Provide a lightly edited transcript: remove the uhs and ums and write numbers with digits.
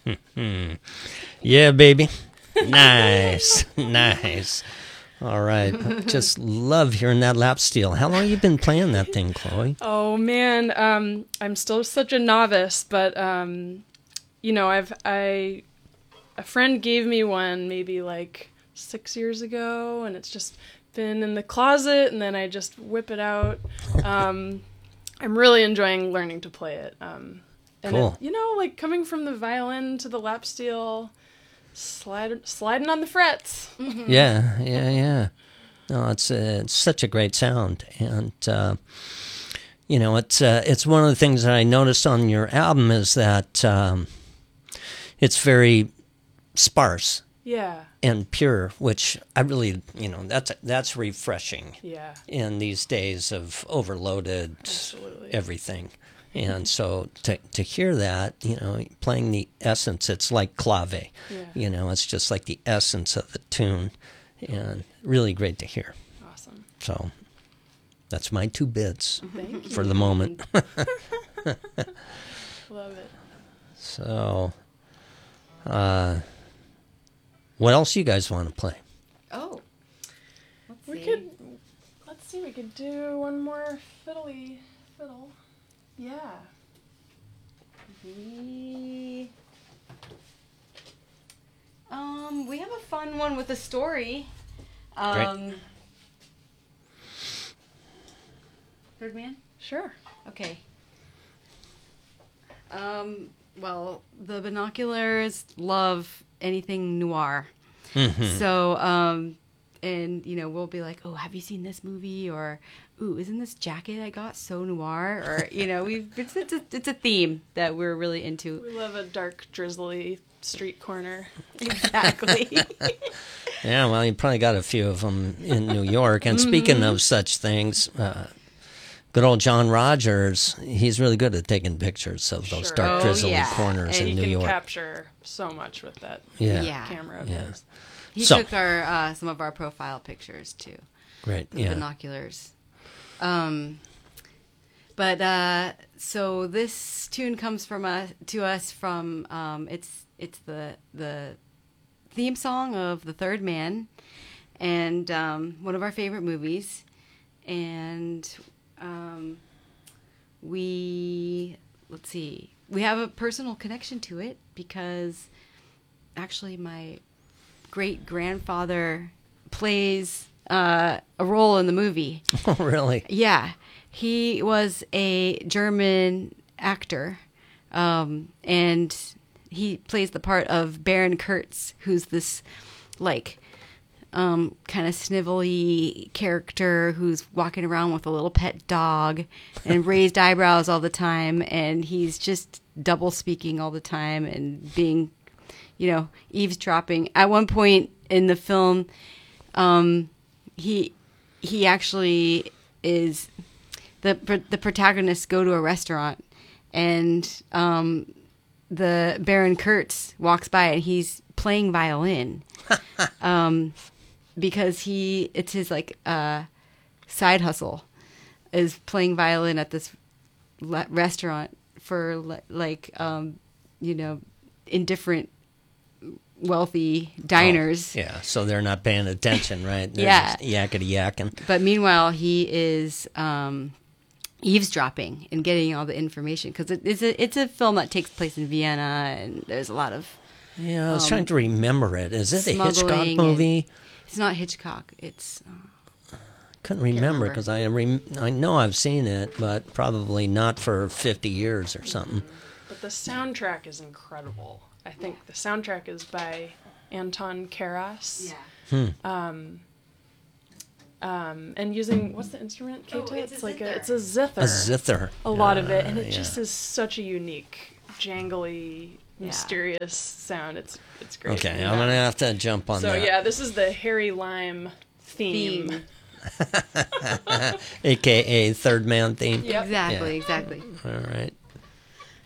Yeah, baby. Nice. Nice. All right. Just love hearing that lap steel. How long have you been playing that thing, Chloe? Oh man, I'm still such a novice, but you know, a friend gave me one maybe like 6 years ago, and it's just been in the closet, and then I just whip it out. I'm really enjoying learning to play it. And Cool. you know, like coming from the violin to the lap steel, sliding on the frets. Yeah. No, it's such a great sound, and you know, it's one of the things that I noticed on your album is that it's very sparse Yeah. and pure, which I really, you know, that's refreshing. Yeah. In these days of overloaded Absolutely. everything. And so to hear that, you know, playing the essence, it's like clave. Yeah. You know, it's just like the essence of the tune. And really great to hear. Awesome. So that's my 2 bits Thank you. for the moment. Love it. So, what else you guys want to play? Oh. We could do one more fiddle. Yeah. We have a fun one with a story. Great. Third man? Sure. Okay. Well, the Binoculars love anything noir. Mm-hmm. So, and, you know, we'll be like, oh, have you seen this movie? Or, ooh, isn't this jacket I got so noir? Or, you know, it's a theme that we're really into. We love a dark, drizzly street corner. Exactly. Yeah, well, you probably got a few of them in New York. And speaking of such things, good old John Rogers, he's really good at taking pictures of those Sure. dark, Oh, drizzly yeah. corners And in he New can York. capture so much with that Yeah. camera of Yeah. his. He So- took our some of our profile pictures, too. Great, The yeah. Binoculars. So this tune comes to us from it's the theme song of The Third Man, and one of our favorite movies, and we have a personal connection to it because actually my great grandfather plays a role in the movie. Oh, really? Yeah, he was a German actor, and he plays the part of Baron Kurtz, who's this like kind of snivelly character who's walking around with a little pet dog and raised eyebrows all the time, and he's just double speaking all the time and being, you know, eavesdropping. At one point in the film, he actually is the protagonists go to a restaurant, and the Baron Kurtz walks by and he's playing violin, because it's his like side hustle is playing violin at this restaurant for like you know, in different wealthy diners. Oh, yeah, so they're not paying attention, right? They're Yeah. just yakety-yakking. But meanwhile, he is eavesdropping and getting all the information because it's a film that takes place in Vienna, and there's a lot of Yeah, I was trying to remember it. Is it a Hitchcock smuggling movie? it's not Hitchcock. It's Couldn't remember remember. because I know I've seen it, but probably not for 50 years or something. But the soundtrack is incredible. I think the soundtrack is by Anton Karas. And using, what's the instrument, Keita? it's a zither. It's a zither. A zither. A lot of it, and it yeah. just is such a unique, jangly, mysterious sound. It's great. Okay, I'm going to have to jump on So that. yeah, this is the Harry Lime theme. AKA Third Man theme. Yep. exactly. All right.